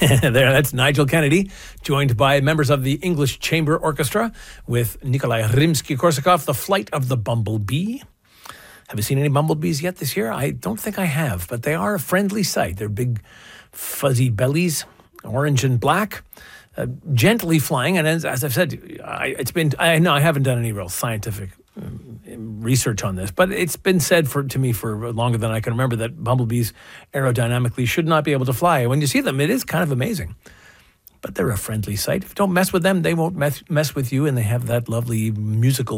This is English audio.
That's Nigel Kennedy, joined by members of the English Chamber Orchestra with Nikolai Rimsky-Korsakov, The Flight of the Bumblebee. Have you seen any bumblebees yet this year? I don't think I have, but they are a friendly sight. They're big, fuzzy bellies, orange and black, gently flying. And as I've said, I haven't done any real scientific research on this, but it's been said to me for longer than I can remember that bumblebees aerodynamically should not be able to fly. When you see them, it is kind of amazing. But they're a friendly sight. If you don't mess with them, they won't mess with you, and they have that lovely musical